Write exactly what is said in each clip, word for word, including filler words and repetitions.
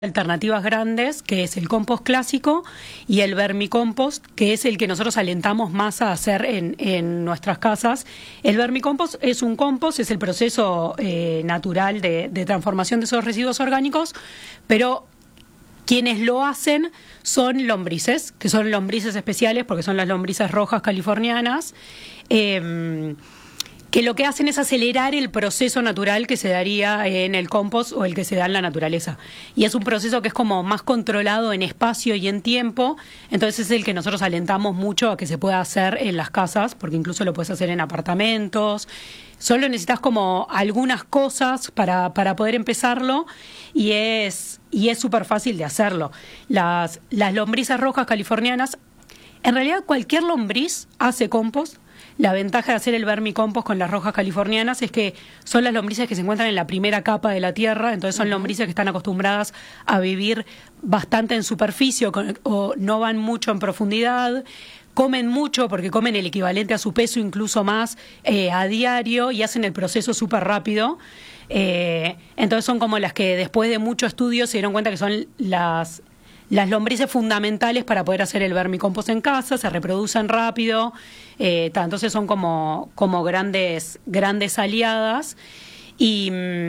Alternativas grandes, que es el compost clásico, y el vermicompost, que es el que nosotros alentamos más a hacer en, en nuestras casas. El vermicompost es un compost, es el proceso eh, natural de, de transformación de esos residuos orgánicos, pero quienes lo hacen son lombrices, que son lombrices especiales, porque son las lombrices rojas californianas, eh, que lo que hacen es acelerar el proceso natural que se daría en el compost o el que se da en la naturaleza. Y es un proceso que es como más controlado en espacio y en tiempo, entonces es el que nosotros alentamos mucho a que se pueda hacer en las casas, porque incluso lo puedes hacer en apartamentos. Solo necesitas como algunas cosas para, para poder empezarlo y es y es súper fácil de hacerlo. Las, las lombrices rojas californianas, en realidad cualquier lombriz hace compost. La ventaja de hacer el vermicompost con las rojas californianas es que son las lombrices que se encuentran en la primera capa de la tierra, entonces son lombrices que están acostumbradas a vivir bastante en superficie o, o no van mucho en profundidad, comen mucho porque comen el equivalente a su peso, incluso más, eh, a diario, y hacen el proceso súper rápido. Eh, entonces son como las que después de mucho estudio se dieron cuenta que son las... Las lombrices fundamentales para poder hacer el vermicompost en casa, se reproducen rápido, eh, entonces son como, como grandes, grandes aliadas. Y,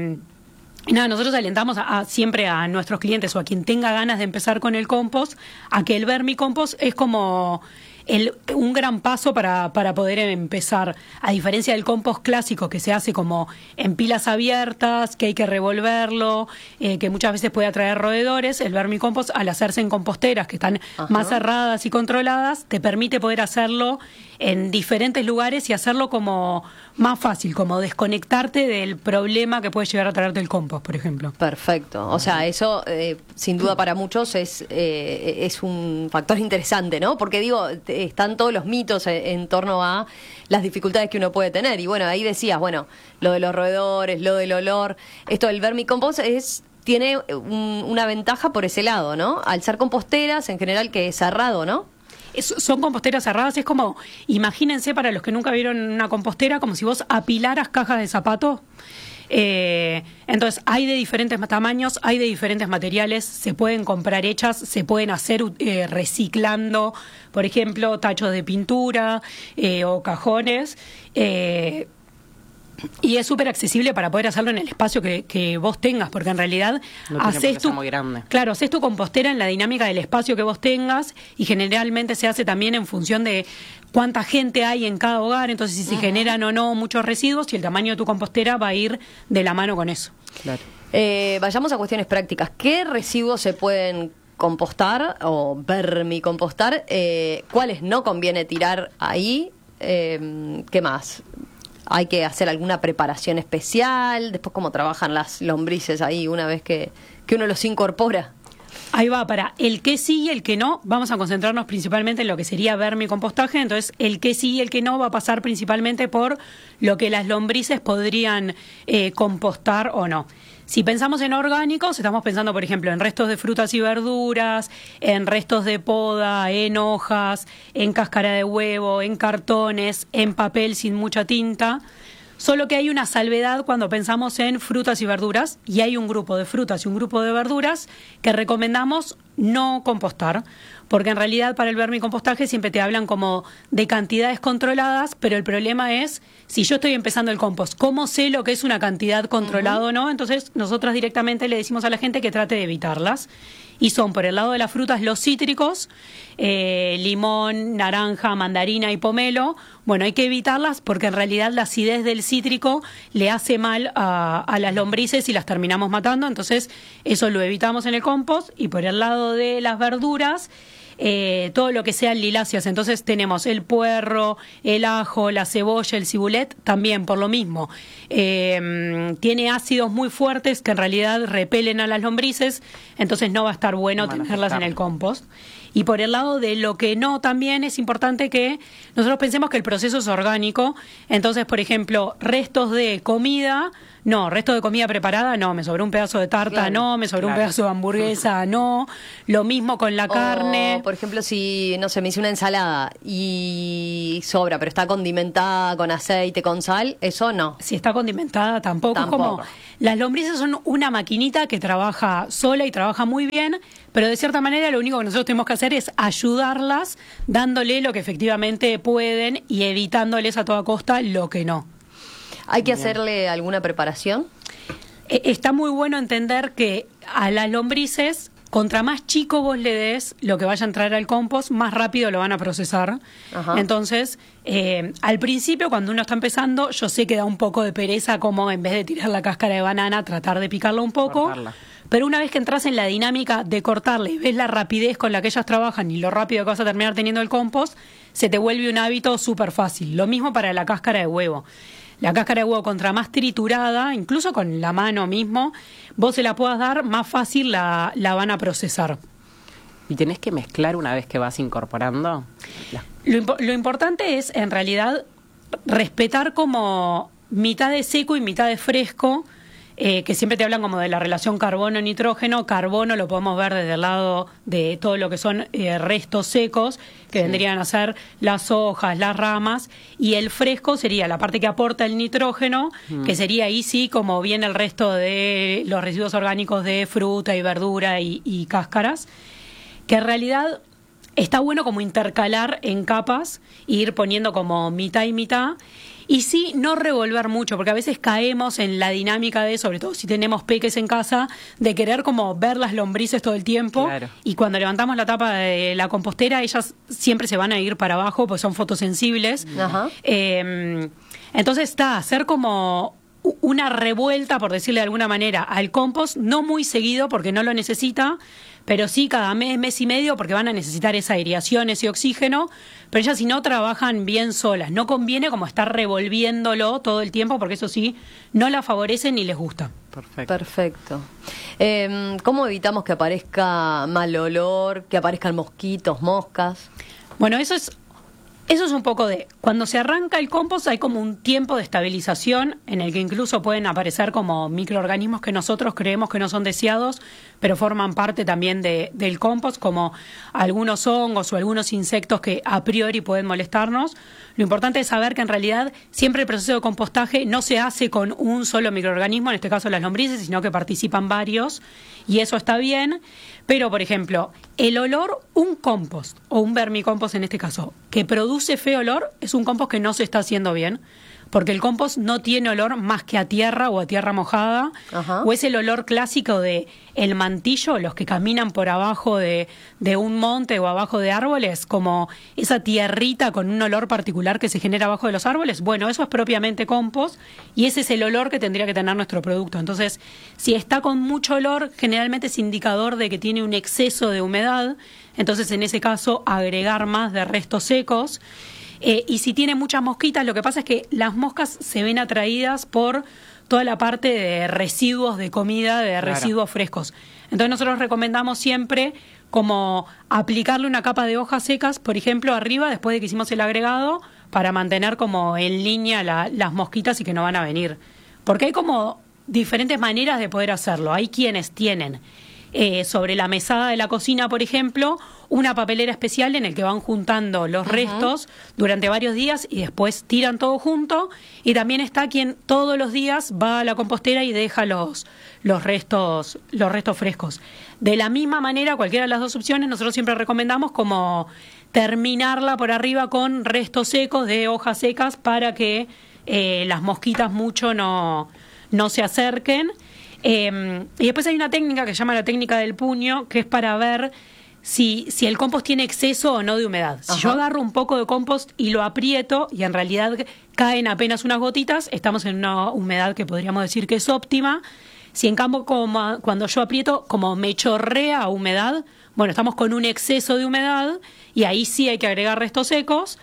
y nada, nosotros alentamos a, a, siempre a nuestros clientes o a quien tenga ganas de empezar con el compost, a que el vermicompost es como el, un gran paso para, para poder empezar. A diferencia del compost clásico, que se hace como en pilas abiertas, que hay que revolverlo, eh, que muchas veces puede atraer roedores, el vermicompost, al hacerse en composteras que están Ajá. más cerradas y controladas, te permite poder hacerlo en diferentes lugares y hacerlo como más fácil, como desconectarte del problema que puede llegar a traerte el compost, por ejemplo. Perfecto. O sea, eso eh, sin duda para muchos es eh, es un factor interesante, ¿no? Porque digo, están todos los mitos en, en torno a las dificultades que uno puede tener. Y bueno, ahí decías, bueno, lo de los roedores, lo del olor. Esto del vermicompost es... tiene un, una ventaja por ese lado, ¿no? Al ser composteras, en general, que es cerrado, ¿no? Es, son composteras cerradas, es como, imagínense para los que nunca vieron una compostera, como si vos apilaras cajas de zapatos. Eh, entonces hay de diferentes tamaños, hay de diferentes materiales, se pueden comprar hechas, se pueden hacer eh, reciclando, por ejemplo, tachos de pintura eh, o cajones. Eh, Y es súper accesible para poder hacerlo en el espacio que, que vos tengas, porque en realidad no haces tu, muy grande. Claro, haces tu compostera en la dinámica del espacio que vos tengas, y generalmente se hace también en función de cuánta gente hay en cada hogar, entonces si se uh-huh. generan o no muchos residuos, y el tamaño de tu compostera va a ir de la mano con eso. Claro. Eh, vayamos a cuestiones prácticas. ¿Qué residuos se pueden compostar o vermicompostar? Eh, ¿Cuáles no conviene tirar ahí? Eh, ¿Qué más? ¿Hay que hacer alguna preparación especial? Después, ¿cómo trabajan las lombrices ahí una vez que, que uno los incorpora? Ahí va, para el que sí y el que no, vamos a concentrarnos principalmente en lo que sería vermicompostaje. Entonces, el que sí y el que no va a pasar principalmente por lo que las lombrices podrían eh, compostar o no. Si pensamos en orgánicos, estamos pensando, por ejemplo, en restos de frutas y verduras, en restos de poda, en hojas, en cáscara de huevo, en cartones, en papel sin mucha tinta. Solo que hay una salvedad cuando pensamos en frutas y verduras, y hay un grupo de frutas y un grupo de verduras que recomendamos no compostar, porque en realidad para el vermicompostaje siempre te hablan como de cantidades controladas, pero el problema es, si yo estoy empezando el compost, ¿cómo sé lo que es una cantidad controlada uh-huh. o no? Entonces nosotros directamente le decimos a la gente que trate de evitarlas. Y son, por el lado de las frutas, los cítricos, eh, limón, naranja, mandarina y pomelo. Bueno, hay que evitarlas porque en realidad la acidez del cítrico le hace mal a, a las lombrices y las terminamos matando. Entonces, eso lo evitamos en el compost. Y por el lado de las verduras, eh, todo lo que sean liláceas. Entonces tenemos el puerro, el ajo, la cebolla, el cibulet, también por lo mismo. Eh, tiene ácidos muy fuertes que en realidad repelen a las lombrices, entonces no va a estar bueno tenerlas en el compost. Y por el lado de lo que no, también es importante que nosotros pensemos que el proceso es orgánico. Entonces, por ejemplo, restos de comida, no, restos de comida preparada, no, me sobró un pedazo de tarta, claro, no, me sobró claro. un pedazo de hamburguesa, no. Lo mismo con la o, carne. por ejemplo, si, no sé, me hice una ensalada y sobra, pero está condimentada con aceite, con sal, eso no. Si está condimentada, tampoco. Tampoco. Es como, las lombrices son una maquinita que trabaja sola y trabaja muy bien, pero de cierta manera lo único que nosotros tenemos que hacer es ayudarlas, dándole lo que efectivamente pueden y evitándoles a toda costa lo que no. ¿Hay que hacerle alguna preparación? Eh, Está muy bueno entender que a las lombrices, contra más chico vos le des lo que vaya a entrar al compost, más rápido lo van a procesar. Ajá. Entonces, eh, al principio, cuando uno está empezando, yo sé que da un poco de pereza como en vez de tirar la cáscara de banana, tratar de picarla un poco. Cortarla. Pero una vez que entras en la dinámica de cortarla y ves la rapidez con la que ellas trabajan y lo rápido que vas a terminar teniendo el compost, se te vuelve un hábito súper fácil. Lo mismo para la cáscara de huevo. La cáscara de huevo, contra más triturada, incluso con la mano mismo, vos se la puedas dar, más fácil la, la van a procesar. ¿Y tenés que mezclar una vez que vas incorporando? La- Lo, impo- lo importante es, en realidad, respetar como mitad de seco y mitad de fresco, eh, que siempre te hablan como de la relación carbono-nitrógeno. Carbono lo podemos ver desde el lado de todo lo que son eh, restos secos, que Sí. vendrían a ser las hojas, las ramas, y el fresco sería la parte que aporta el nitrógeno, Mm. que sería ahí sí como viene el resto de los residuos orgánicos de fruta y verdura y, y cáscaras, que en realidad está bueno como intercalar en capas e ir poniendo como mitad y mitad. Y sí, no revolver mucho, porque a veces caemos en la dinámica de, sobre todo si tenemos peques en casa, de querer como ver las lombrices todo el tiempo. Claro. Y cuando levantamos la tapa de la compostera, ellas siempre se van a ir para abajo, pues son fotosensibles. Ajá. Eh, entonces está, hacer como u- una revuelta, por decirle de alguna manera, al compost, no muy seguido porque no lo necesita, pero sí cada mes, mes y medio, porque van a necesitar esa aireación, ese oxígeno, pero ellas si no trabajan bien solas. No conviene como estar revolviéndolo todo el tiempo, porque eso sí, no la favorece ni les gusta. Perfecto. Perfecto. Eh, ¿Cómo evitamos que aparezca mal olor, que aparezcan mosquitos, moscas? Bueno, eso es, eso es un poco de... Cuando se arranca el compost hay como un tiempo de estabilización en el que incluso pueden aparecer como microorganismos que nosotros creemos que no son deseados, pero forman parte también de, del compost, como algunos hongos o algunos insectos que a priori pueden molestarnos. Lo importante es saber que en realidad siempre el proceso de compostaje no se hace con un solo microorganismo, en este caso las lombrices, sino que participan varios, y eso está bien. Pero, por ejemplo, el olor, un compost, o un vermicompost en este caso, que produce feo olor, es un compost que no se está haciendo bien, porque el compost no tiene olor más que a tierra o a tierra mojada, Ajá. o es el olor clásico de el mantillo, los que caminan por abajo de, de un monte o abajo de árboles, como esa tierrita con un olor particular que se genera abajo de los árboles. Bueno, eso es propiamente compost y ese es el olor que tendría que tener nuestro producto. Entonces, si está con mucho olor, generalmente es indicador de que tiene un exceso de humedad, entonces en ese caso agregar más de restos secos. Eh, y si tiene muchas mosquitas, lo que pasa es que las moscas se ven atraídas por toda la parte de residuos de comida, de Claro. residuos frescos. Entonces nosotros recomendamos siempre como aplicarle una capa de hojas secas, por ejemplo, arriba, después de que hicimos el agregado, para mantener como en línea la- las mosquitas y que no van a venir. Porque hay como diferentes maneras de poder hacerlo. Hay quienes tienen eh, sobre la mesada de la cocina, por ejemplo, una papelera especial en el que van juntando los Ujú. restos durante varios días y después tiran todo junto. Y también está quien todos los días va a la compostera y deja los, los restos, los restos frescos. De la misma manera, cualquiera de las dos opciones, nosotros siempre recomendamos como terminarla por arriba con restos secos de hojas secas para que eh, las mosquitas mucho no, no se acerquen. Eh, y después hay una técnica que se llama la técnica del puño, que es para ver si, si el compost tiene exceso o no de humedad. Si Ajá. yo agarro un poco de compost y lo aprieto y en realidad caen apenas unas gotitas, estamos en una humedad que podríamos decir que es óptima. Si en cambio como, cuando yo aprieto como me chorrea humedad, bueno, estamos con un exceso de humedad y ahí sí hay que agregar restos secos.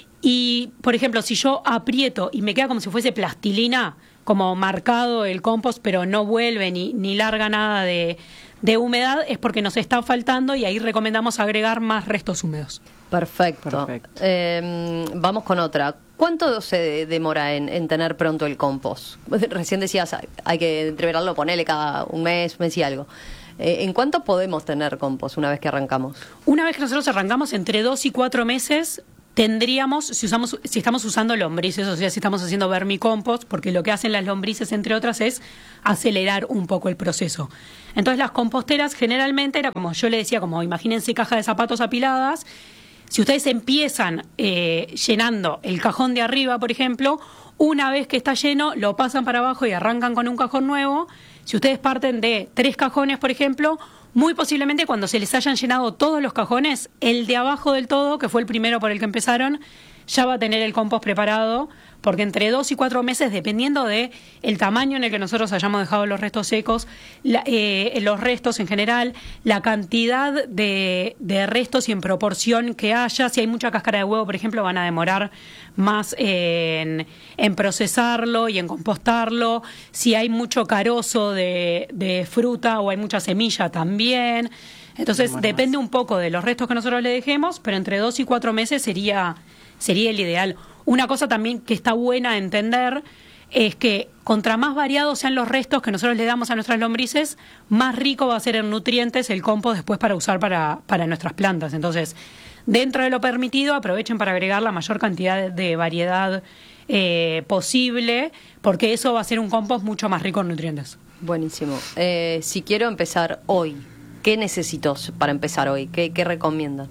Y, por ejemplo, si yo aprieto y me queda como si fuese plastilina, como marcado el compost, pero no vuelve ni, ni larga nada de, de humedad, es porque nos está faltando y ahí recomendamos agregar más restos húmedos. Perfecto. Perfecto. Eh, vamos con otra. ¿Cuánto se demora en, en tener pronto el compost? Recién decías, hay, hay que entreverarlo, ponele cada un mes, mes y algo. Eh, ¿En cuánto podemos tener compost una vez que arrancamos? Una vez que nosotros arrancamos, entre dos y cuatro meses, tendríamos, si usamos, si estamos usando lombrices, o sea, si estamos haciendo vermicompost, porque lo que hacen las lombrices, entre otras, es acelerar un poco el proceso. Entonces, las composteras generalmente era como yo le decía, como imagínense caja de zapatos apiladas. Si ustedes empiezan eh, llenando el cajón de arriba, por ejemplo, una vez que está lleno, lo pasan para abajo y arrancan con un cajón nuevo. Si ustedes parten de tres cajones, por ejemplo, muy posiblemente cuando se les hayan llenado todos los cajones, el de abajo del todo, que fue el primero por el que empezaron, ya va a tener el compost preparado, porque entre dos y cuatro meses, dependiendo de el tamaño en el que nosotros hayamos dejado los restos secos, la, eh, los restos en general, la cantidad de, de restos y en proporción que haya, si hay mucha cáscara de huevo, por ejemplo, van a demorar más en, en procesarlo y en compostarlo. Si hay mucho carozo de, de fruta o hay mucha semilla también. Entonces, bueno, depende un poco de los restos que nosotros le dejemos, pero entre dos y cuatro meses sería, sería el ideal. Una cosa también que está buena a entender es que contra más variados sean los restos que nosotros le damos a nuestras lombrices, más rico va a ser en nutrientes el compost después para usar para, para nuestras plantas. Entonces, dentro de lo permitido, aprovechen para agregar la mayor cantidad de variedad eh, posible, porque eso va a ser un compost mucho más rico en nutrientes. Buenísimo. Eh, si quiero empezar hoy, ¿qué necesito para empezar hoy? ¿Qué, qué recomiendan?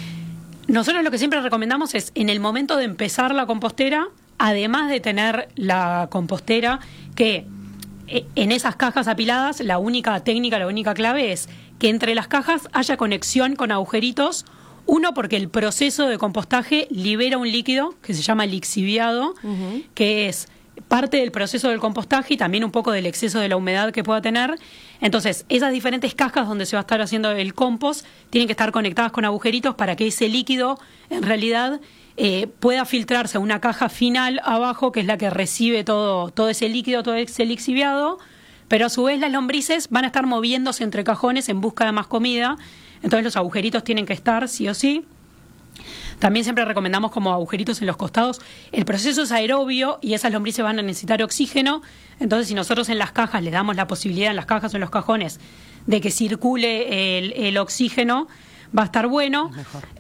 Nosotros lo que siempre recomendamos es, en el momento de empezar la compostera, además de tener la compostera, que en esas cajas apiladas, la única técnica, la única clave es que entre las cajas haya conexión con agujeritos. Uno, porque el proceso de compostaje libera un líquido que se llama lixiviado, uh-huh. que es parte del proceso del compostaje y también un poco del exceso de la humedad que pueda tener. Entonces, esas diferentes cajas donde se va a estar haciendo el compost tienen que estar conectadas con agujeritos para que ese líquido, en realidad, eh, pueda filtrarse a una caja final abajo, que es la que recibe todo, todo ese líquido, todo ese lixiviado, pero a su vez las lombrices van a estar moviéndose entre cajones en busca de más comida. Entonces, los agujeritos tienen que estar sí o sí. También siempre recomendamos como agujeritos en los costados. El proceso es aerobio y esas lombrices van a necesitar oxígeno. Entonces, si nosotros en las cajas les damos la posibilidad, en las cajas o en los cajones, de que circule el, el oxígeno, va a estar bueno.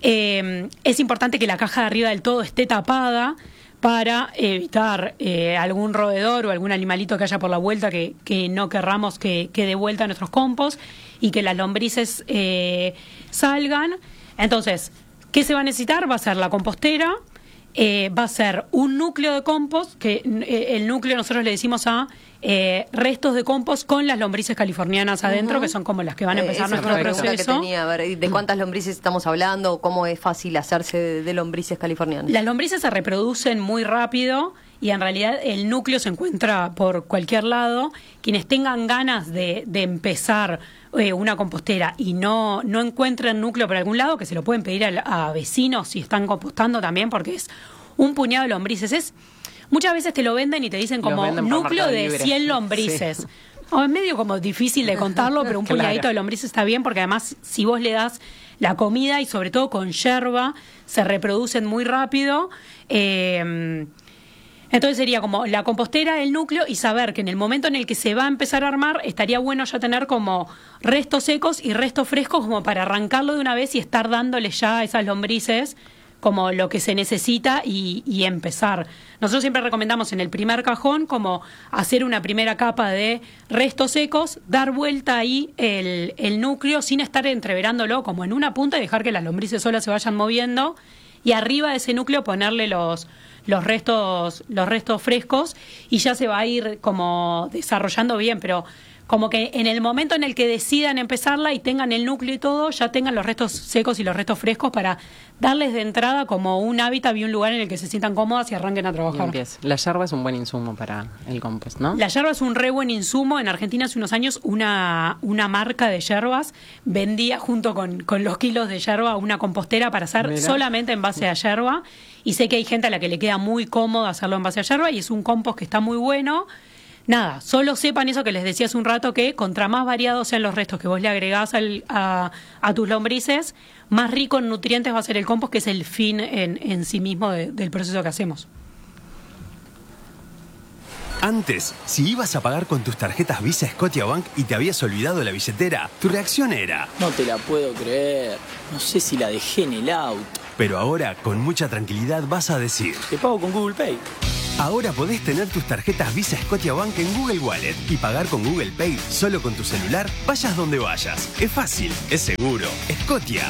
Eh, es importante que la caja de arriba del todo esté tapada para evitar eh, algún roedor o algún animalito que haya por la vuelta que, que no querramos que, que dé vuelta a nuestros compost y que las lombrices eh, salgan. Entonces, ¿qué se va a necesitar? Va a ser la compostera, eh, va a ser un núcleo de compost, que eh, el núcleo nosotros le decimos a eh, restos de compost con las lombrices californianas adentro, uh-huh. que son como las que van a empezar eh, nuestro proceso. Que tenía, a ver, ¿de cuántas lombrices estamos hablando? ¿Cómo es fácil hacerse de, de lombrices californianas? Las lombrices se reproducen muy rápido y en realidad el núcleo se encuentra por cualquier lado. Quienes tengan ganas de, de empezar eh, una compostera y no, no encuentren núcleo por algún lado, que se lo pueden pedir a, a vecinos si están compostando también, porque es un puñado de lombrices. Es, muchas veces te lo venden y te dicen como venden núcleo de libre. cien lombrices. Sí. O es medio como difícil de contarlo, pero un claro. puñadito de lombrices está bien, porque además si vos le das la comida y sobre todo con yerba, se reproducen muy rápido. Eh, Entonces sería como la compostera, el núcleo, y saber que en el momento en el que se va a empezar a armar, estaría bueno ya tener como restos secos y restos frescos como para arrancarlo de una vez y estar dándole ya a esas lombrices como lo que se necesita y, y empezar. Nosotros siempre recomendamos en el primer cajón como hacer una primera capa de restos secos, dar vuelta ahí el, el núcleo sin estar entreverándolo como en una punta y dejar que las lombrices solas se vayan moviendo, y arriba de ese núcleo ponerle los los restos los restos frescos y ya se va a ir como desarrollando bien, pero como que en el momento en el que decidan empezarla y tengan el núcleo y todo, ya tengan los restos secos y los restos frescos para darles de entrada como un hábitat y un lugar en el que se sientan cómodas y arranquen a trabajar. La yerba es un buen insumo para el compost, ¿no? La yerba es un re buen insumo. En Argentina hace unos años una, una marca de yerbas vendía junto con, con los kilos de yerba una compostera para hacer Mira. solamente en base a yerba, y sé que hay gente a la que le queda muy cómodo hacerlo en base a yerba y es un compost que está muy bueno. Nada, solo sepan eso que les decía hace un rato, que contra más variados sean los restos que vos le agregás al, a, a tus lombrices, más rico en nutrientes va a ser el compost, que es el fin en, en sí mismo de, del proceso que hacemos. Antes, si ibas a pagar con tus tarjetas Visa Scotiabank y te habías olvidado la billetera, tu reacción era: no te la puedo creer, no sé si la dejé en el auto. Pero ahora, con mucha tranquilidad, vas a decir: te pago con Google Pay. Ahora podés tener tus tarjetas Visa Scotiabank en Google Wallet y pagar con Google Pay solo con tu celular, vayas donde vayas. Es fácil, es seguro. Scotia.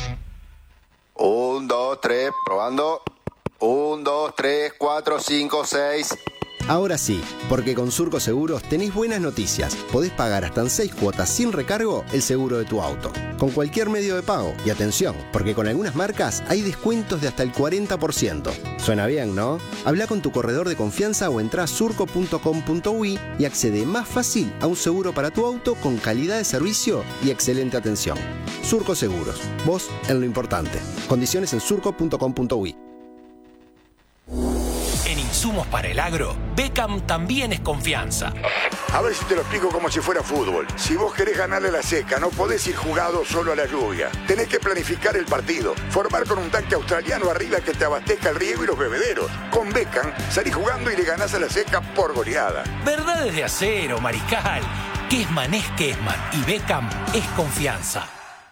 Un, dos, tres, probando. Un, dos, tres, cuatro, cinco, seis. Ahora sí, porque con Surco Seguros tenés buenas noticias. Podés pagar hasta en seis cuotas sin recargo el seguro de tu auto, con cualquier medio de pago. Y atención, porque con algunas marcas hay descuentos de hasta el cuarenta por ciento. Suena bien, ¿no? Habla con tu corredor de confianza o entrá a surco punto com punto uy y accede más fácil a un seguro para tu auto con calidad de servicio y excelente atención. Surco Seguros, vos en lo importante. Condiciones en surco punto com punto uy. En insumos para el agro, Beckham también es confianza. A ver si te lo explico como si fuera fútbol. Si vos querés ganarle a la seca, no podés ir jugado solo a la lluvia. Tenés que planificar el partido, formar con un tanque australiano arriba que te abastezca el riego y los bebederos. Con Beckham salís jugando y le ganás a la seca por goleada. Verdades de acero, Mariscal. Kessman es Kessman y Beckham es confianza.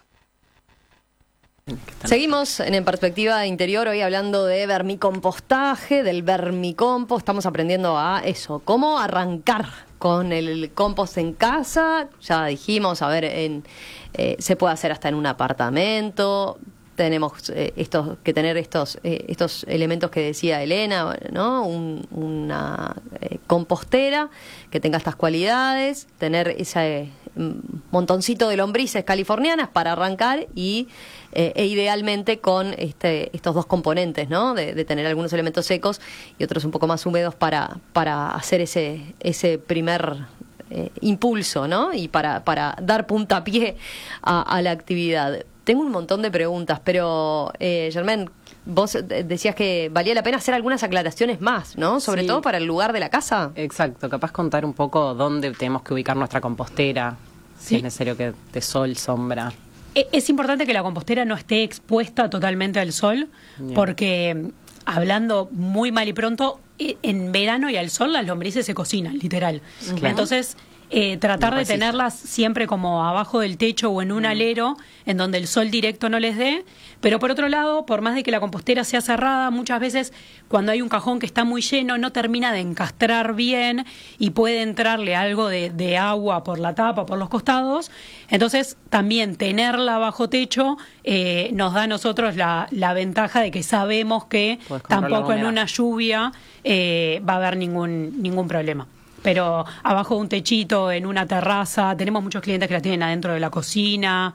Seguimos en En Perspectiva Interior, hoy hablando de vermicompostaje, del vermicompost. Estamos aprendiendo a eso, cómo arrancar con el compost en casa. Ya dijimos, a ver, en, eh, se puede hacer hasta en un apartamento. Tenemos eh, estos que tener estos eh, estos elementos que decía Elena, ¿no? Un, una eh, compostera que tenga estas cualidades, tener ese eh, montoncito de lombrices californianas para arrancar y eh, e idealmente con este estos dos componentes, ¿no? De, de tener algunos elementos secos y otros un poco más húmedos para para hacer ese ese primer eh, impulso, ¿no? Y para para dar puntapié a, a la actividad. Tengo un montón de preguntas, pero eh, Germaine, vos decías que valía la pena hacer algunas aclaraciones más, ¿no? Sobre Sí. todo para el lugar de la casa. Exacto, capaz contar un poco dónde tenemos que ubicar nuestra compostera, si Sí. es necesario que de sol, sombra. E- Es importante que la compostera no esté expuesta totalmente al sol, Bien. porque hablando muy mal y pronto, e- en verano y al sol las lombrices se cocinan, literal. Claro. Entonces, eh, tratar No de resisten. tenerlas siempre como abajo del techo o en un alero, en donde el sol directo no les dé. Pero por otro lado, por más de que la compostera sea cerrada, muchas veces cuando hay un cajón que está muy lleno, no termina de encastrar bien y puede entrarle algo de, de agua por la tapa, por los costados. Entonces, también tenerla bajo techo eh, nos da a nosotros la, la ventaja de que sabemos que Podés controlar tampoco la en humedad. una lluvia eh, va a haber ningún, ningún problema. Pero abajo de un techito, en una terraza, tenemos muchos clientes que la tienen adentro de la cocina,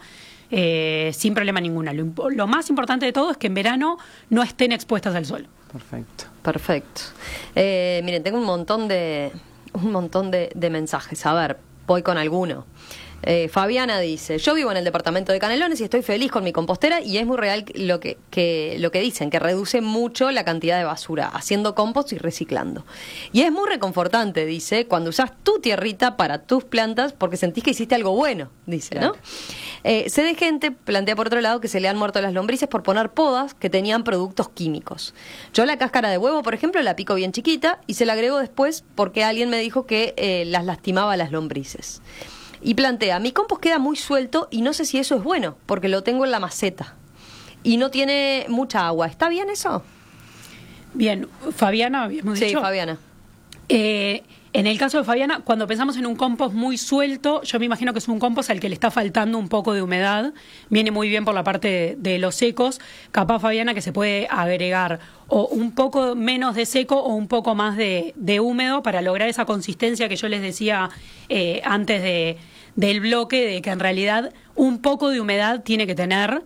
eh, sin problema ninguna. Lo, impo- lo más importante de todo es que en verano no estén expuestas al sol. Perfecto. Perfecto. Eh, miren, tengo un montón de un montón de, de mensajes. A ver, voy con alguno. Eh, Fabiana dice: yo vivo en el departamento de Canelones y estoy feliz con mi compostera, y es muy real lo que, que lo que dicen, que reduce mucho la cantidad de basura haciendo compost y reciclando. Y es muy reconfortante, dice, cuando usás tu tierrita para tus plantas porque sentís que hiciste algo bueno, dice, ¿no? Claro. Eh, sé de gente, plantea por otro lado, que se le han muerto las lombrices por poner podas que tenían productos químicos. Yo la cáscara de huevo, por ejemplo, la pico bien chiquita y se la agrego después porque alguien me dijo que eh, las lastimaba a las lombrices. Y plantea: mi compost queda muy suelto y no sé si eso es bueno, porque lo tengo en la maceta y no tiene mucha agua. ¿Está bien eso? Bien, Fabiana, habíamos Sí, dicho. Fabiana. Eh, en el caso de Fabiana, cuando pensamos en un compost muy suelto, yo me imagino que es un compost al que le está faltando un poco de humedad. Viene muy bien por la parte de, de los secos. Capaz, Fabiana, que se puede agregar o un poco menos de seco o un poco más de, de húmedo para lograr esa consistencia que yo les decía eh, antes de, del bloque, de que en realidad un poco de humedad tiene que tener.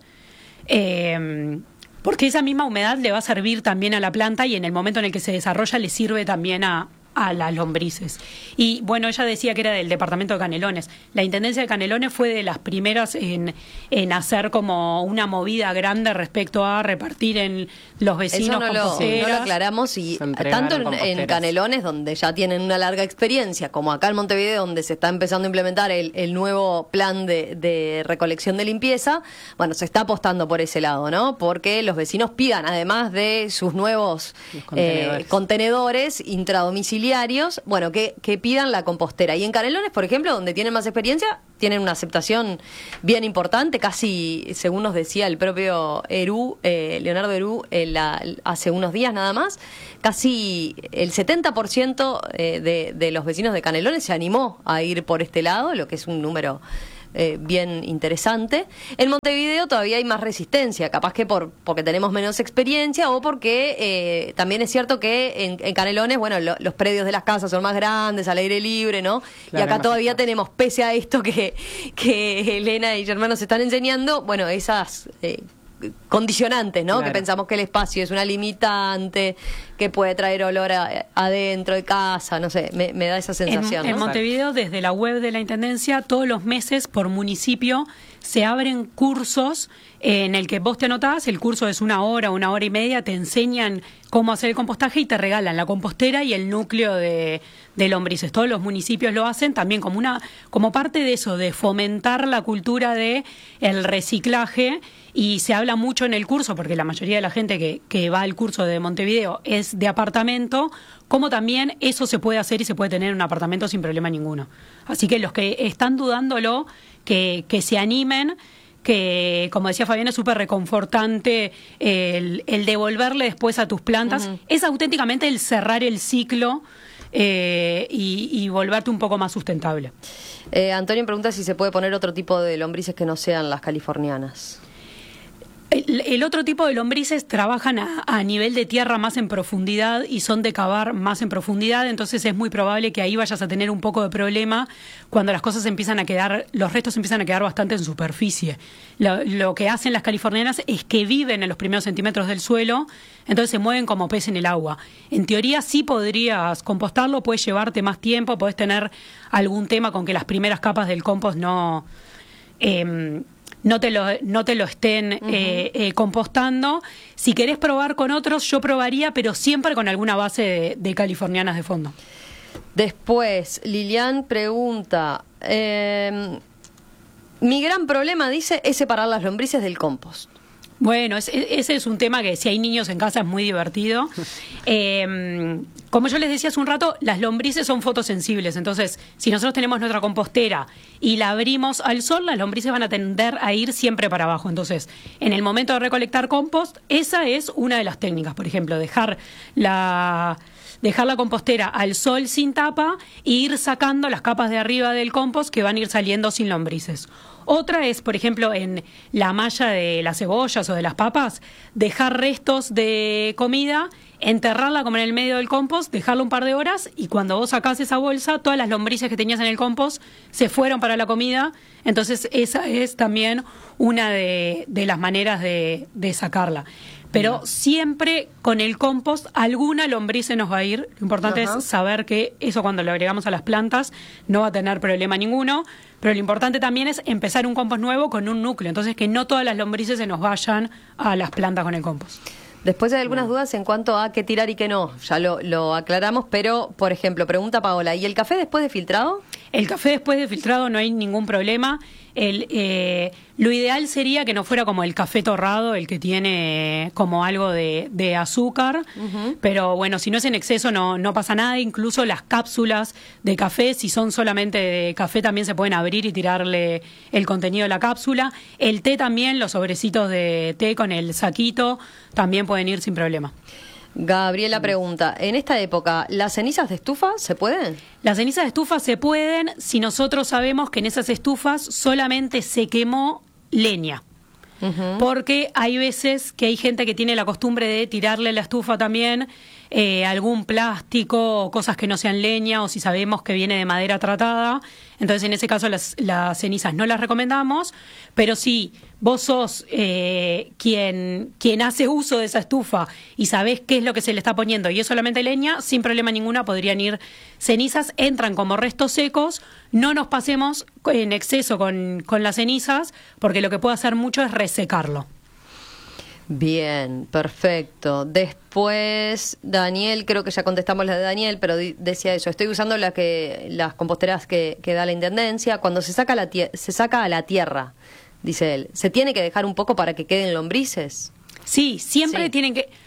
Eh, porque esa misma humedad le va a servir también a la planta y en el momento en el que se desarrolla le sirve también a, a las lombrices. Y bueno, ella decía que era del departamento de Canelones. La Intendencia de Canelones fue de las primeras en, en hacer como una movida grande respecto a repartir en los vecinos Eso no lo, composteras. no lo aclaramos, y Se entregaron tanto en, en composteras. Canelones, donde ya tienen una larga experiencia, como acá en Montevideo, donde se está empezando a implementar el, el nuevo plan de, de recolección de limpieza. Bueno, se está apostando por ese lado, ¿no? Porque los vecinos pidan, además de sus nuevos Los contenedores. eh, contenedores intradomiciliarios, domiciliarios, bueno, que, que pidan la compostera. Y en Canelones, por ejemplo, donde tienen más experiencia, tienen una aceptación bien importante, casi, según nos decía el propio Herú, eh, Leonardo Herú, eh, la, hace unos días nada más, casi el setenta por ciento eh, de, de los vecinos de Canelones se animó a ir por este lado, lo que es un número Eh, bien interesante. En Montevideo todavía hay más resistencia, capaz que por porque tenemos menos experiencia o porque eh, también es cierto que en, en Canelones, bueno, lo, los predios de las casas son más grandes, al aire libre, ¿no? Claro, y acá todavía tenemos, pese a esto que, que Elena y Germán nos están enseñando, bueno, esas eh, condicionantes, ¿no? Claro. Que pensamos que el espacio es una limitante, que puede traer olor a, adentro de casa, no sé, me, me da esa sensación. En, ¿no? en Montevideo, desde la web de la Intendencia, todos los meses por municipio se abren cursos en el que vos te anotás, el curso es una hora, una hora y media, te enseñan cómo hacer el compostaje y te regalan la compostera y el núcleo de, de lombrices. Todos los municipios lo hacen también como una como parte de eso, de fomentar la cultura de el reciclaje, y se habla mucho en el curso, porque la mayoría de la gente que, que va al curso de Montevideo es de apartamento, como también eso se puede hacer y se puede tener en un apartamento sin problema ninguno. Así que los que están dudándolo, que, que se animen, que, como decía Fabián, es súper reconfortante el, el devolverle después a tus plantas. Uh-huh. Es auténticamente el cerrar el ciclo eh, y, y volverte un poco más sustentable. Eh, Antonio pregunta si se puede poner otro tipo de lombrices que no sean las californianas. El, el otro tipo de lombrices trabajan a, a nivel de tierra más en profundidad y son de cavar más en profundidad, entonces es muy probable que ahí vayas a tener un poco de problema cuando las cosas empiezan a quedar, los restos empiezan a quedar bastante en superficie. Lo, lo que hacen las californianas es que viven en los primeros centímetros del suelo, entonces se mueven como pez en el agua. En teoría sí podrías compostarlo, puedes llevarte más tiempo, podés tener algún tema con que las primeras capas del compost no... Eh, no te lo, no te lo estén uh-huh. eh, eh, compostando. Si querés probar con otros, yo probaría, pero siempre con alguna base de, de californianas de fondo. Después, Lilian pregunta, eh, mi gran problema, dice, es separar las lombrices del compost. Bueno, es, ese es un tema que si hay niños en casa es muy divertido. Eh, como yo les decía hace un rato, las lombrices son fotosensibles, entonces si nosotros tenemos nuestra compostera y la abrimos al sol, las lombrices van a tender a ir siempre para abajo. Entonces, en el momento de recolectar compost, esa es una de las técnicas. Por ejemplo, dejar la... dejar la compostera al sol sin tapa e ir sacando las capas de arriba del compost que van a ir saliendo sin lombrices. Otra es, por ejemplo, en la malla de las cebollas o de las papas, dejar restos de comida, enterrarla como en el medio del compost, dejarla un par de horas y cuando vos sacás esa bolsa, todas las lombrices que tenías en el compost se fueron para la comida. Entonces esa es también una de, de las maneras de, de sacarla. Pero siempre con el compost alguna lombriz se nos va a ir. Lo importante Ajá. es saber que eso cuando lo agregamos a las plantas no va a tener problema ninguno. Pero lo importante también es empezar un compost nuevo con un núcleo. Entonces que no todas las lombrices se nos vayan a las plantas con el compost. Después hay algunas dudas en cuanto a qué tirar y qué no. Ya lo, lo aclaramos, pero, por ejemplo, pregunta Paola, ¿y el café después de filtrado? El café después de filtrado no hay ningún problema. El, eh, lo ideal sería que no fuera como el café torrado, el que tiene como algo de, de azúcar, uh-huh. pero bueno, si no es en exceso no, no pasa nada. Incluso las cápsulas de café, si son solamente de café, también se pueden abrir y tirarle el contenido de la cápsula. El té también, los sobrecitos de té con el saquito, también pueden ir sin problema. Gabriela pregunta, en esta época, ¿las cenizas de estufa se pueden? Las cenizas de estufa se pueden si nosotros sabemos que en esas estufas solamente se quemó leña. Uh-huh. Porque hay veces que hay gente que tiene la costumbre de tirarle a la estufa también eh, algún plástico o cosas que no sean leña, o si sabemos que viene de madera tratada. Entonces en ese caso las, las cenizas no las recomendamos, pero si vos sos eh, quien, quien hace uso de esa estufa y sabés qué es lo que se le está poniendo y es solamente leña, sin problema ninguno podrían ir cenizas, entran como restos secos. No nos pasemos en exceso con, con las cenizas, porque lo que puede hacer mucho es resecarlo. Bien, perfecto. Después, Daniel, creo que ya contestamos la de Daniel, pero di- decía eso, estoy usando la que, las composteras que, que da la Intendencia. Cuando se saca, la tie- se saca a la tierra, dice él, ¿se tiene que dejar un poco para que queden lombrices? Sí, siempre sí. tienen que...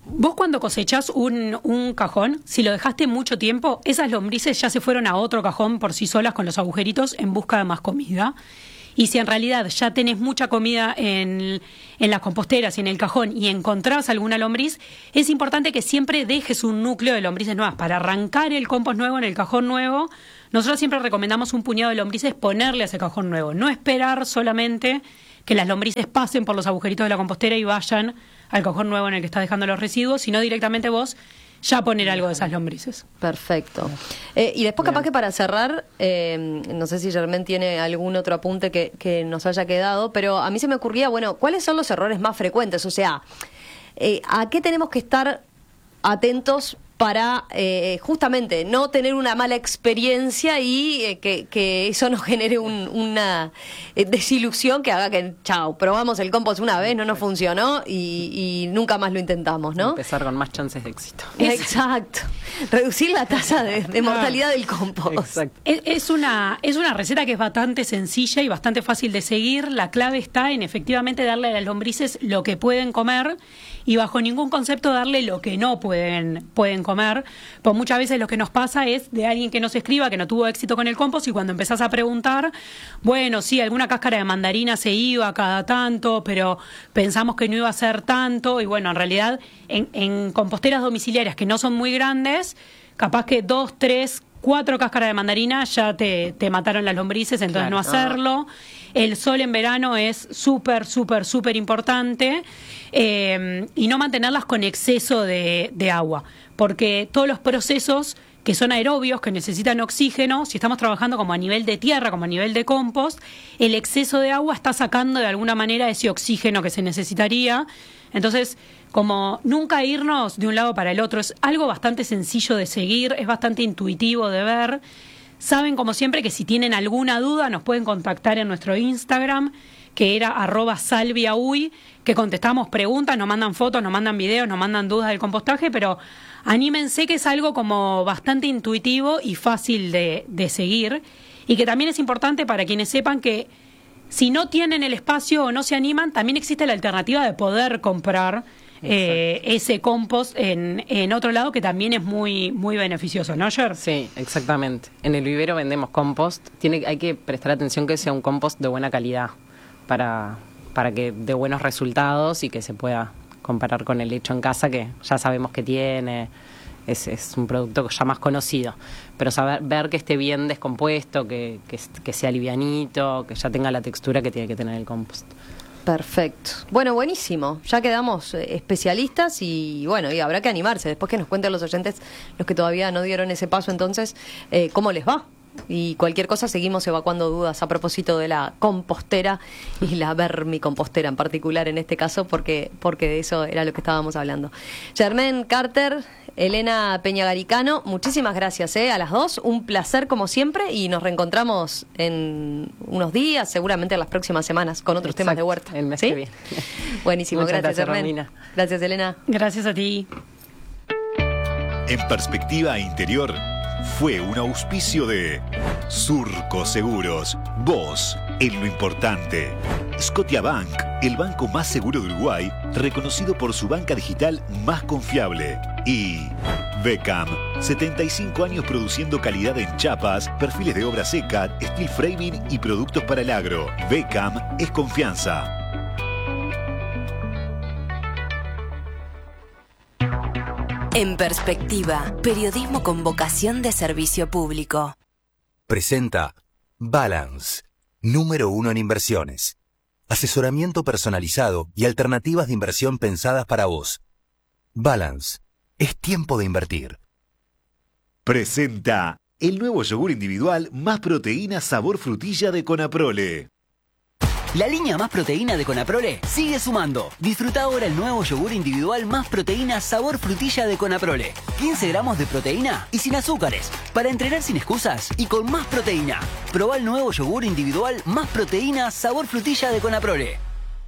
Vos cuando cosechás un, un cajón, si lo dejaste mucho tiempo, esas lombrices ya se fueron a otro cajón por sí solas con los agujeritos en busca de más comida. Y si en realidad ya tenés mucha comida en, en las composteras y en el cajón y encontrás alguna lombriz, es importante que siempre dejes un núcleo de lombrices nuevas. Para arrancar el compost nuevo en el cajón nuevo, nosotros siempre recomendamos un puñado de lombrices ponerle a ese cajón nuevo. No esperar solamente que las lombrices pasen por los agujeritos de la compostera y vayan al cajón nuevo en el que estás dejando los residuos, sino directamente vos ya poner algo de esas lombrices. Perfecto. Eh, y después, capaz que para cerrar, eh, no sé si Germain tiene algún otro apunte que, que nos haya quedado, pero a mí se me ocurría, bueno, ¿cuáles son los errores más frecuentes? O sea, eh, ¿a qué tenemos que estar atentos para eh, justamente no tener una mala experiencia y eh, que, que eso nos genere un, una eh, desilusión que haga que, chao, probamos el compost una vez, no nos funcionó y, y nunca más lo intentamos, ¿no? Empezar con más chances de éxito. Exacto. Reducir la tasa de, de mortalidad del compost. Exacto. Es, es, una, es una receta que es bastante sencilla y bastante fácil de seguir. La clave está en efectivamente darle a las lombrices lo que pueden comer y bajo ningún concepto darle lo que no pueden, pueden comer. Pues muchas veces lo que nos pasa es de alguien que nos escriba que no tuvo éxito con el compost y cuando empezás a preguntar, bueno, sí, alguna cáscara de mandarina se iba cada tanto, pero pensamos que no iba a ser tanto y bueno, en realidad en, en composteras domiciliarias que no son muy grandes, capaz que dos, tres, cuatro cáscaras de mandarina ya te, te mataron las lombrices, entonces claro, no hacerlo. El sol en verano es súper, súper, súper importante eh, y no mantenerlas con exceso de, de agua, porque todos los procesos que son aerobios, que necesitan oxígeno, si estamos trabajando como a nivel de tierra, como a nivel de compost, el exceso de agua está sacando de alguna manera ese oxígeno que se necesitaría. Entonces, como nunca irnos de un lado para el otro, es algo bastante sencillo de seguir, es bastante intuitivo de ver. Saben, como siempre, que si tienen alguna duda nos pueden contactar en nuestro Instagram, que era arroba salviauy, que contestamos preguntas, nos mandan fotos, nos mandan videos, nos mandan dudas del compostaje, pero anímense que es algo como bastante intuitivo y fácil de, de seguir, y que también es importante para quienes sepan que si no tienen el espacio o no se animan, también existe la alternativa de poder comprar Eh, ese compost en, en otro lado que también es muy muy beneficioso, ¿no, Ger? Sí, exactamente. En el vivero vendemos compost. Tiene, hay que prestar atención que sea un compost de buena calidad para, para que dé buenos resultados y que se pueda comparar con el hecho en casa, que ya sabemos que tiene. Es, es un producto ya más conocido. Pero saber ver que esté bien descompuesto, que, que, que sea livianito, que ya tenga la textura que tiene que tener el compost. Perfecto. Bueno, buenísimo. Ya quedamos eh, especialistas y bueno, y habrá que animarse. Después que nos cuenten los oyentes, los que todavía no dieron ese paso, entonces, eh, ¿cómo les va? Y cualquier cosa seguimos evacuando dudas a propósito de la compostera y la vermicompostera en particular en este caso, porque, porque de eso era lo que estábamos hablando. Germain Carter, Elena Peñagaricano, muchísimas gracias eh, a las dos, un placer como siempre y nos reencontramos en unos días, seguramente en las próximas semanas con otros Exacto, temas de huerta. El mes ¿Sí? que viene. Buenísimo, Muchas gracias, gracias Germain. Romina. Gracias, Elena. Gracias a ti. En Perspectiva Interior fue un auspicio de Surco Seguros, vos en lo importante. Scotiabank, el banco más seguro de Uruguay, reconocido por su banca digital más confiable. Y Beckham, setenta y cinco años produciendo calidad en chapas, perfiles de obra seca, steel framing y productos para el agro. Beckham es confianza. En Perspectiva, periodismo con vocación de servicio público. Presenta Balance, número uno en inversiones. Asesoramiento personalizado y alternativas de inversión pensadas para vos. Balance, es tiempo de invertir. Presenta el nuevo yogur individual más proteína sabor frutilla de Conaprole. La línea Más Proteína de Conaprole sigue sumando. Disfruta ahora el nuevo yogur individual Más Proteína sabor frutilla de Conaprole. quince gramos de proteína y sin azúcares. Para entrenar sin excusas y con más proteína. Probá el nuevo yogur individual Más Proteína sabor frutilla de Conaprole.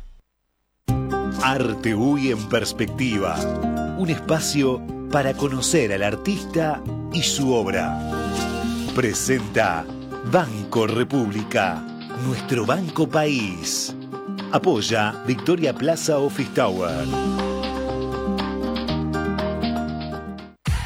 Arte Uy en Perspectiva. Un espacio para conocer al artista y su obra. Presenta Banco República. Nuestro Banco País. Apoya Victoria Plaza Office Tower.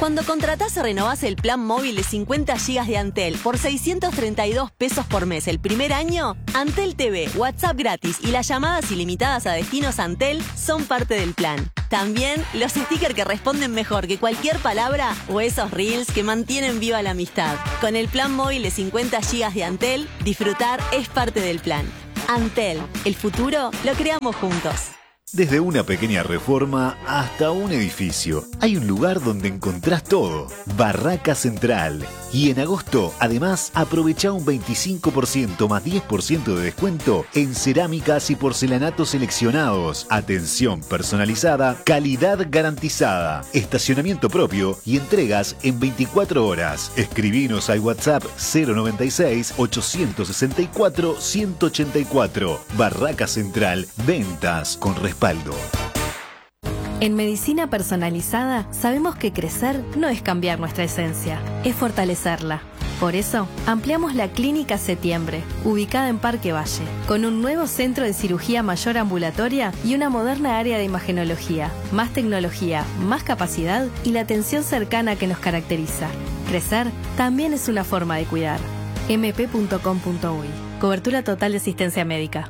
Cuando contratás o renovás el plan móvil de cincuenta gigas de Antel por seiscientos treinta y dos pesos por mes el primer año, Antel T V, WhatsApp gratis y las llamadas ilimitadas a destinos Antel son parte del plan. También los stickers que responden mejor que cualquier palabra o esos reels que mantienen viva la amistad. Con el plan móvil de cincuenta gigas de Antel, disfrutar es parte del plan. Antel, el futuro lo creamos juntos. Desde una pequeña reforma hasta un edificio, hay un lugar donde encontrás todo. Barraca Central. Y en agosto, además, aprovecha un veinticinco por ciento más diez por ciento de descuento en cerámicas y porcelanatos seleccionados. Atención personalizada, calidad garantizada, estacionamiento propio y entregas en veinticuatro horas. Escribinos al WhatsApp cero noventa y seis, ochocientos sesenta y cuatro, ciento ochenta y cuatro. Barraca Central, ventas con respaldo. En Medicina Personalizada sabemos que crecer no es cambiar nuestra esencia, es fortalecerla. Por eso, ampliamos la Clínica Septiembre, ubicada en Parque Valle, con un nuevo centro de cirugía mayor ambulatoria y una moderna área de imagenología, más tecnología, más capacidad y la atención cercana que nos caracteriza. Crecer también es una forma de cuidar. eme pe punto com punto uy. Cobertura total de asistencia médica.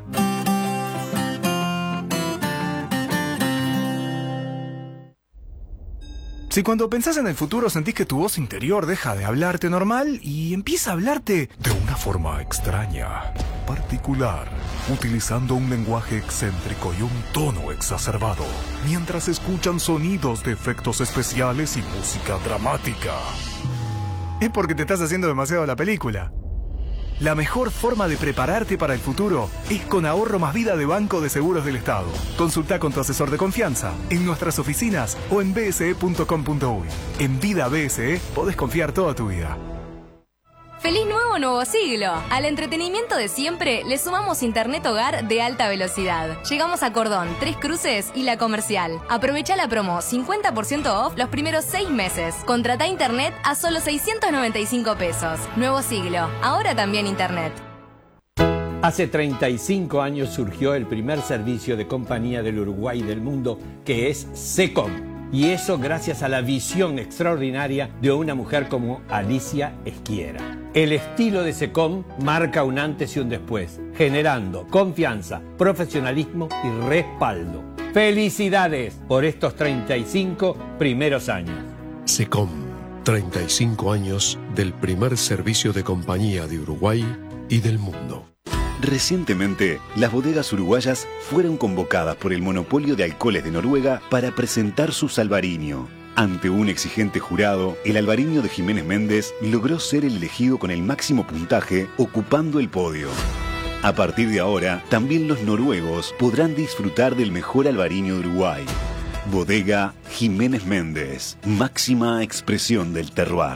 Si cuando pensás en el futuro sentís que tu voz interior deja de hablarte normal y empieza a hablarte de una forma extraña, particular, utilizando un lenguaje excéntrico y un tono exacerbado, mientras escuchan sonidos de efectos especiales y música dramática, es porque te estás haciendo demasiado la película. La mejor forma de prepararte para el futuro es con Ahorro Más Vida de Banco de Seguros del Estado. Consulta con tu asesor de confianza en nuestras oficinas o en b s e punto com punto uy. En Vida B S E podés confiar toda tu vida. ¡Feliz nuevo nuevo siglo! Al entretenimiento de siempre le sumamos internet hogar de alta velocidad. Llegamos a Cordón, Tres Cruces y La Comercial. Aprovecha la promo cincuenta por ciento off los primeros seis meses. Contrata internet a solo seiscientos noventa y cinco pesos. Nuevo siglo, ahora también internet. Hace treinta y cinco años surgió el primer servicio de compañía del Uruguay y del mundo, que es SECOM. Y eso gracias a la visión extraordinaria de una mujer como Alicia Esquiera. El estilo de SECOM marca un antes y un después, generando confianza, profesionalismo y respaldo. ¡Felicidades por estos treinta y cinco primeros años! SECOM, treinta y cinco años del primer servicio de compañía de Uruguay y del mundo. Recientemente, las bodegas uruguayas fueron convocadas por el monopolio de alcoholes de Noruega para presentar su Salvarinho. Ante un exigente jurado, el albariño de Jiménez Méndez logró ser el elegido con el máximo puntaje, ocupando el podio. A partir de ahora, también los noruegos podrán disfrutar del mejor albariño de Uruguay. Bodega Jiménez Méndez, máxima expresión del terroir.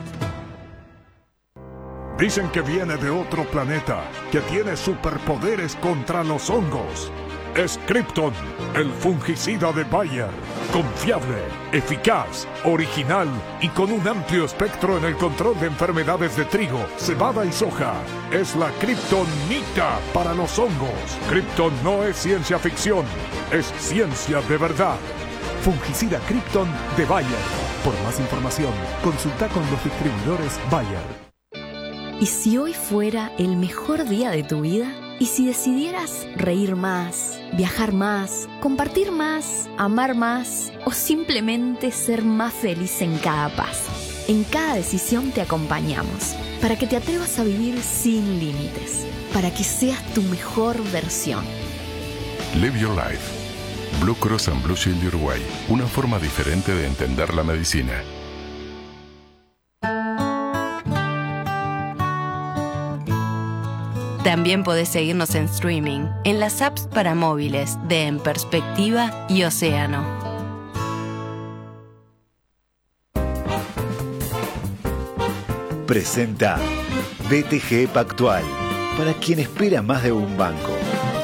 Dicen que viene de otro planeta, que tiene superpoderes contra los hongos. Es Krypton, el fungicida de Bayer. Confiable, eficaz, original y con un amplio espectro en el control de enfermedades de trigo, cebada y soja. Es la Kryptonita para los hongos. Krypton no es ciencia ficción, es ciencia de verdad. Fungicida Krypton de Bayer. Por más información, consulta con los distribuidores Bayer. ¿Y si hoy fuera el mejor día de tu vida? ¿Y si decidieras reír más, viajar más, compartir más, amar más o simplemente ser más feliz en cada paso? En cada decisión te acompañamos para que te atrevas a vivir sin límites, para que seas tu mejor versión. Live Your Life. Blue Cross and Blue Shield de Uruguay. Una forma diferente de entender la medicina. También podés seguirnos en streaming, en las apps para móviles de En Perspectiva y Océano. Presenta B T G Pactual, para quien espera más de un banco.